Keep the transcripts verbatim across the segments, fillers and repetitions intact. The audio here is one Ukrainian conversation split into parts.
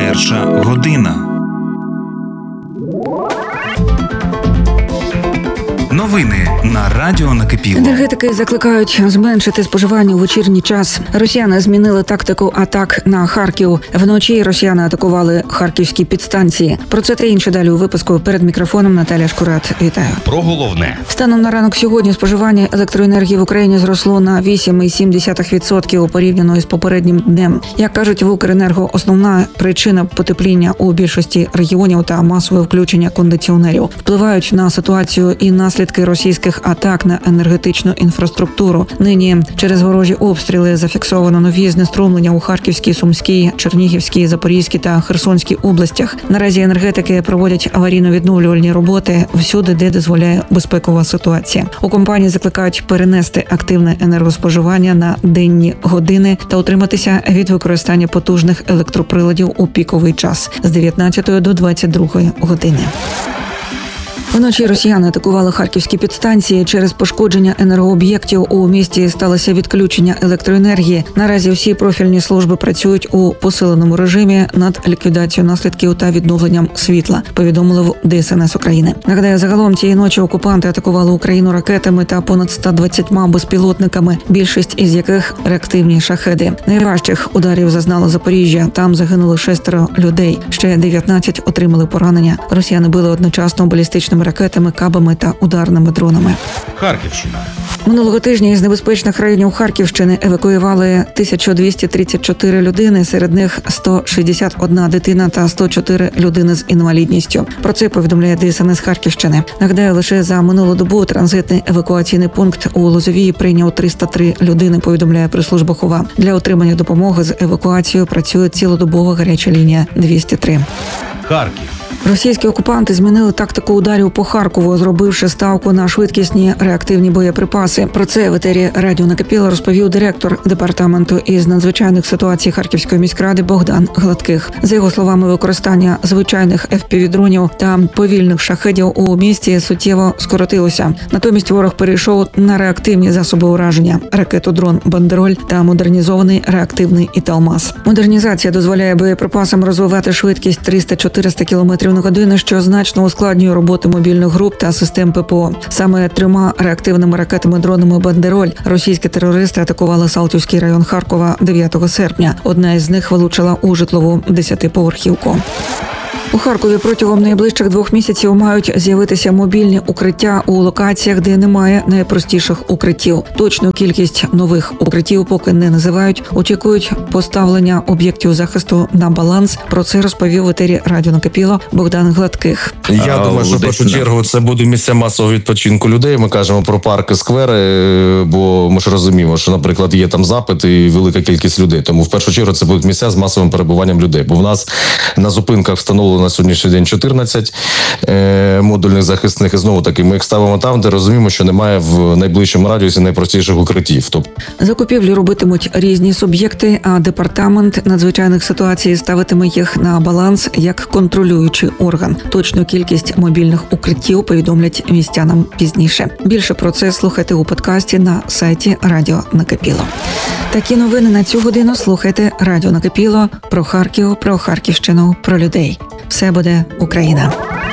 Перша година. Новини на радіо Накипіло. Енергетики закликають зменшити споживання у вечірній час. Росіяни змінили тактику атак на Харків. Вночі росіяни атакували харківські підстанції. Про це та інше далі у випуску. Перед мікрофоном Наталя Шкурат. Вітаю. Про головне. Станом на ранок сьогодні споживання електроенергії в Україні зросло на вісім цілих сім десятих відсотка порівняно із попереднім днем. Як кажуть в Укренерго, основна причина потепління у більшості регіонів та масове включення кондиціонерів впливають на ситуацію і наслідки російських атак на енергетичну інфраструктуру. Нині через ворожі обстріли зафіксовано нові знеструмлення у Харківській, Сумській, Чернігівській, Запорізькій та Херсонській областях. Наразі енергетики проводять аварійно-відновлювальні роботи всюди, де дозволяє безпекова ситуація. У компанії закликають перенести активне енергоспоживання на денні години та утриматися від використання потужних електроприладів у піковий час з дев'ятнадцятої до двадцять другої години. Вночі росіяни атакували харківські підстанції. Через пошкодження енергооб'єктів у місті сталося відключення електроенергії. Наразі всі профільні служби працюють у посиленому режимі над ліквідацією наслідків та відновленням світла, повідомили в Д С Н С України. Нагадаю, загалом цієї ночі окупанти атакували Україну ракетами та понад ста двадцятьма безпілотниками, більшість із яких реактивні шахеди. Найважчих ударів зазнало Запоріжжя. Там загинули шестеро людей. Ще дев'ятнадцять отримали поранення. Росіяни били одночасно балістичними ракетами, кабами та ударними дронами. Харківщина. Минулого тижня із небезпечних районів Харківщини евакуювали тисячу двісті тридцять чотири людини, серед них сто шістдесят одна дитина та сто чотири людини з інвалідністю. Про це повідомляє Д С Н С Харківщини. Нагадаю, лише за минулу добу транзитний евакуаційний пункт у Лозовії прийняв триста три людини, повідомляє прес-служба ХОВА. Для отримання допомоги з евакуацією працює цілодобова гаряча лінія двісті три. Харків. Російські окупанти змінили тактику ударів по Харкову, зробивши ставку на швидкісні реактивні боєприпаси. Про це в етері радіо Накипіло розповів директор департаменту із надзвичайних ситуацій Харківської міськради Богдан Гладких. За його словами, використання звичайних еф пі ві-дронів та повільних шахедів у місті суттєво скоротилося. Натомість ворог перейшов на реактивні засоби ураження – ракетодрон «Бандероль» та модернізований реактивний «Італмаз». Модернізація дозволяє боєприпасам розвивати швидкість триста-чотириста кілометрів на годину, що значно ускладнює роботу мобільних груп та систем П П О. Саме трьома реактивними ракетами-дронами «Бандероль» російські терористи атакували Салтівський район Харкова дев'ятого серпня. Одна із них влучила у житлову десятиповерхівку. У Харкові протягом найближчих двох місяців мають з'явитися мобільні укриття у локаціях, де немає найпростіших укриттів. Точну кількість нових укриттів поки не називають. Очікують поставлення об'єктів захисту на баланс. Про це розповів в етері радіо Накипіло Богдан Гладких. Я а, думаю, що в першу чергу це буде місця масового відпочинку людей. Ми кажемо про парки, сквери, бо ми ж розуміємо, що, наприклад, є там запит і велика кількість людей. Тому в першу чергу це будуть місця з масовим перебуванням людей. Бо в нас на зупинках встановлено на сьогоднішній день чотирнадцять е, модульних захисних. І знову таки, ми їх ставимо там, де розуміємо, що немає в найближчому радіусі найпростіших укриттів. Тобто закупівлі робитимуть різні суб'єкти, а департамент надзвичайних ситуацій ставитиме їх на баланс як контролюючий орган. Точну кількість мобільних укриттів повідомлять містянам пізніше. Більше про це слухайте у подкасті на сайті Радіо Накипіло. Такі новини на цю годину слухайте Радіо Накипіло про Харків, про Харківщину, про людей. Все буде Україна.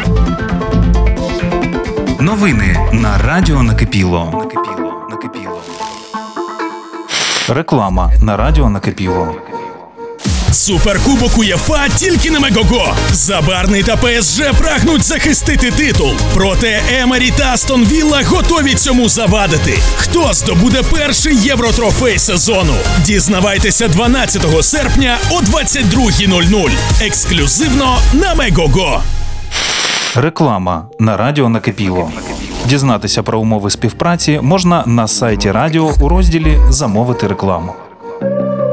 Новини на радіо Накипіло. Накипіло. Накипіло. Реклама на радіо Накипіло. Суперкубок УЄФА тільки на Мегого. Забарний та Пе Ес Же прагнуть захистити титул. Проте Емері та Астон Вілла готові цьому завадити. Хто здобуде перший євротрофей сезону? Дізнавайтеся дванадцятого серпня о двадцять друга нуль нуль. Ексклюзивно на Мегого. Реклама на радіо Накипіло. Дізнатися про умови співпраці можна на сайті радіо у розділі «Замовити рекламу».